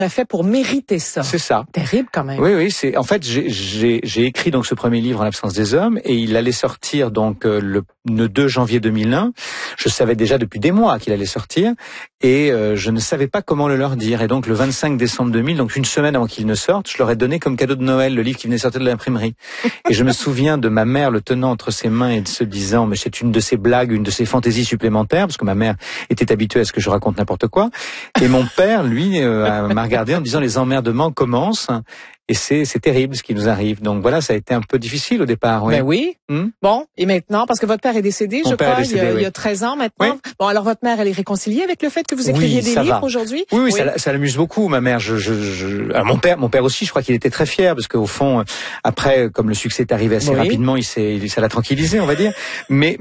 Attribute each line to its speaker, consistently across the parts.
Speaker 1: a fait pour mériter ça?
Speaker 2: C'est ça.
Speaker 1: Terrible quand même.
Speaker 2: Oui, c'est en fait j'ai écrit donc ce premier livre En l'absence des hommes et il allait sortir donc le 2 janvier 2001. Je savais déjà depuis des mois qu'il allait sortir et je ne savais pas comment le leur dire. Et donc le 25 décembre 2000, donc une semaine avant qu'il ne sorte, je leur ai donné comme cadeau de Noël le livre qui venait sortir de l'imprimerie. Et je me souviens de ma mère le tenant entre ses mains et de se disant mais c'est une de ces blagues, une de ces fantaisies supplémentaires parce que ma mère était habituée à ce que je raconte n'importe quoi. Et mon père, lui, m'a regardé en disant les emmerdements commencent. Et c'est terrible ce qui nous arrive. Donc voilà, ça a été un peu difficile au départ. Oui.
Speaker 1: Ben oui. Bon, et maintenant, parce que votre père est décédé, je crois, il y a 13 ans maintenant. Oui. Bon, alors votre mère, elle est réconciliée avec le fait que vous écriviez des livres aujourd'hui?
Speaker 2: Oui, ça l'amuse beaucoup, ma mère. Alors, mon père aussi, je crois qu'il était très fier parce qu'au fond, après, comme le succès est arrivé assez rapidement, ça l'a tranquillisé, on va dire. Mais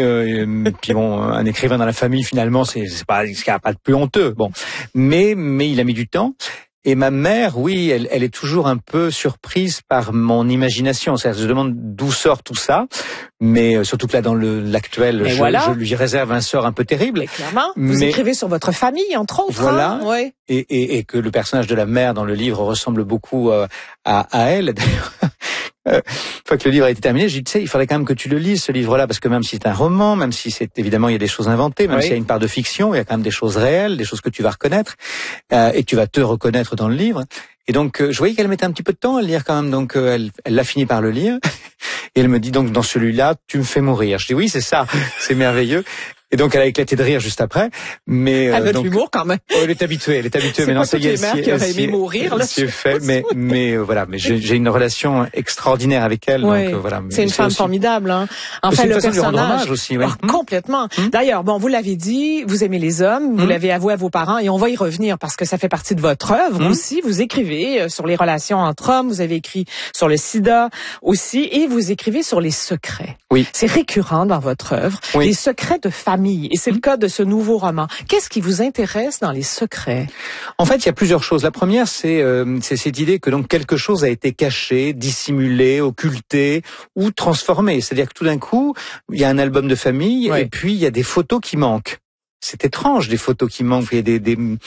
Speaker 2: puis bon, un écrivain dans la famille, finalement, c'est pas ce qu'il n'y a pas de plus honteux. Bon, mais il a mis du temps. Et ma mère, oui, elle est toujours un peu surprise par mon imagination. C'est-à-dire, je demande d'où sort tout ça, mais surtout que là, dans l'actuel, je lui réserve un sort un peu terrible.
Speaker 1: Mais clairement, vous écrivez sur votre famille, entre autres.
Speaker 2: Voilà,
Speaker 1: hein, ouais.
Speaker 2: et que le personnage de la mère dans le livre ressemble beaucoup à elle. D'ailleurs, une fois que le livre a été terminé, j'ai dit, tu sais, il faudrait quand même que tu le lises, ce livre-là, parce que même si c'est un roman, même si c'est évidemment il y a des choses inventées, même s'il y a une part de fiction, il y a quand même des choses réelles, des choses que tu vas reconnaître, et tu vas te reconnaître dans le livre. Et donc, je voyais qu'elle mettait un petit peu de temps à le lire quand même, donc elle l'a fini par le lire. Et elle me dit donc, dans celui-là, tu me fais mourir. Je dis oui, c'est ça, c'est merveilleux. Et donc, elle a éclaté de rire juste après. Mais
Speaker 1: elle a de l'humour quand même.
Speaker 2: Oh, elle est habituée. Mais non, ça y est,
Speaker 1: les mères qui auraient aimé mourir. Là,
Speaker 2: c'est fait. Mais voilà. Mais j'ai une relation extraordinaire avec elle.
Speaker 1: Ouais.
Speaker 2: Donc voilà.
Speaker 1: C'est une femme formidable. Hein. Enfin, le personnage
Speaker 2: aussi. Ouais.
Speaker 1: Complètement. D'ailleurs, bon, vous l'avez dit, vous aimez les hommes, vous l'avez avoué à vos parents, et on va y revenir parce que ça fait partie de votre œuvre aussi. Vous écrivez sur les relations entre hommes. Vous avez écrit sur le SIDA aussi, et vous écrivez sur les secrets.
Speaker 2: Oui.
Speaker 1: C'est récurrent dans votre œuvre. Oui. Les secrets de famille. Et c'est le cas de ce nouveau roman. Qu'est-ce qui vous intéresse dans les secrets?
Speaker 2: En fait, il y a plusieurs choses. La première, c'est cette idée que donc quelque chose a été caché, dissimulé, occulté ou transformé. C'est-à-dire que tout d'un coup, il y a un album de famille et puis il y a des photos qui manquent. C'est étrange, des photos qui manquent. Il y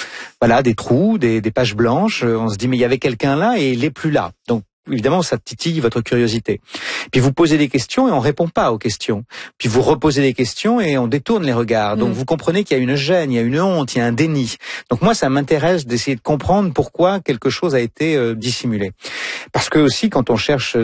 Speaker 2: a des trous, des pages blanches. On se dit mais il y avait quelqu'un là et il est plus là. Donc évidemment, ça titille votre curiosité. Puis vous posez des questions et on répond pas aux questions. Puis vous reposez des questions et on détourne les regards. Donc vous comprenez qu'il y a une gêne, il y a une honte, il y a un déni. Donc moi, ça m'intéresse d'essayer de comprendre pourquoi quelque chose a été dissimulé. Parce que aussi, quand on cherche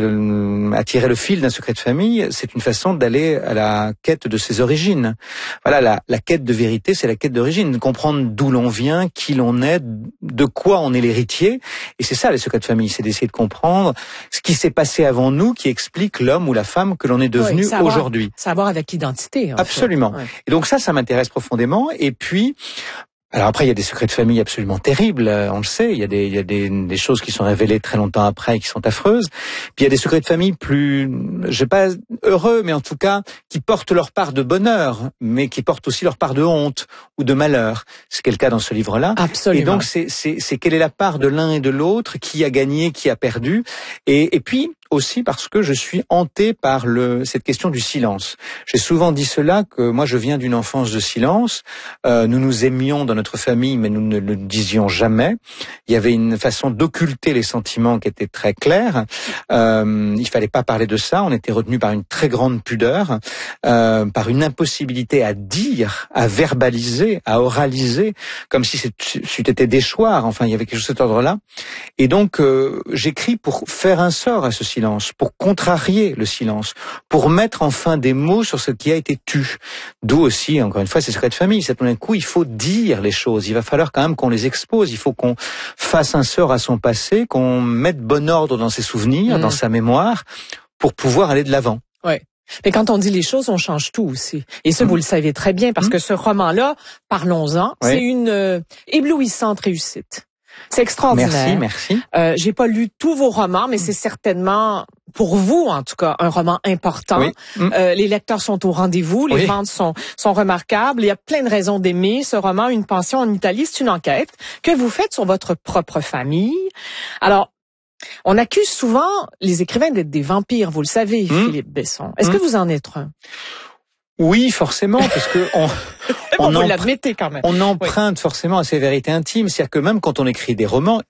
Speaker 2: à tirer le fil d'un secret de famille, c'est une façon d'aller à la quête de ses origines. Voilà, la quête de vérité, c'est la quête d'origine. De comprendre d'où l'on vient, qui l'on est, de quoi on est l'héritier. Et c'est ça, les secrets de famille, c'est d'essayer de comprendre ce qui s'est passé avant nous, qui explique l'homme ou la femme que l'on est devenu aujourd'hui.
Speaker 1: Ça a à voir avec l'identité.
Speaker 2: Absolument. Ouais. Et donc ça m'intéresse profondément. Et puis, alors après, il y a des secrets de famille absolument terribles, on le sait. Il y a des choses qui sont révélées très longtemps après et qui sont affreuses. Puis il y a des secrets de famille plus, je sais pas, heureux, mais en tout cas, qui portent leur part de bonheur, mais qui portent aussi leur part de honte ou de malheur. C'est le cas dans ce livre-là.
Speaker 1: Absolument.
Speaker 2: Et donc, c'est quelle est la part de l'un et de l'autre, qui a gagné, qui a perdu. Et puis, aussi parce que je suis hanté par cette question du silence. J'ai souvent dit cela, que moi je viens d'une enfance de silence. Nous nous aimions dans notre famille, mais nous ne le disions jamais. Il y avait une façon d'occulter les sentiments qui était très claire. Il fallait pas parler de ça. On était retenu par une très grande pudeur, par une impossibilité à dire, à verbaliser, à oraliser, comme si c'eût été déchoir. Enfin, il y avait quelque chose de cet ordre-là. Et donc, j'écris pour faire un sort à ce silence, pour contrarier le silence, pour mettre enfin des mots sur ce qui a été tu. D'où aussi, encore une fois, ces secrets de famille. C'est tout d'un coup, il faut dire les choses. Il va falloir quand même qu'on les expose. Il faut qu'on fasse un sort à son passé, qu'on mette bon ordre dans ses souvenirs, dans sa mémoire, pour pouvoir aller de l'avant.
Speaker 1: Ouais. Mais quand on dit les choses, on change tout aussi. Et ça, vous le savez très bien, parce que ce roman-là, parlons-en, c'est une éblouissante réussite. C'est extraordinaire.
Speaker 2: Merci.
Speaker 1: J'ai pas lu tous vos romans, mais c'est certainement, pour vous en tout cas, un roman important. Oui. Les lecteurs sont au rendez-vous, les ventes sont remarquables. Il y a plein de raisons d'aimer ce roman. Une pension en Italie, c'est une enquête que vous faites sur votre propre famille. Alors, on accuse souvent les écrivains d'être des vampires, vous le savez, Philippe Besson. Est-ce que vous en êtes un?
Speaker 2: Oui, forcément, parce que
Speaker 1: vous l'admettez quand même.
Speaker 2: On emprunte forcément à ses vérités intimes. C'est-à-dire que même quand on écrit des romans,